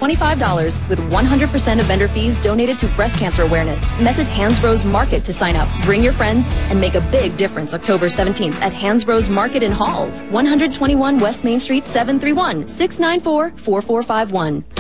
$25 with 100% of vendor fees donated to breast cancer awareness. Message Hansbro's Market to sign up. Bring your friends and make a big difference October 17th at Hansbro's Market in Halls, 121 West Main Street, 731-694-4451.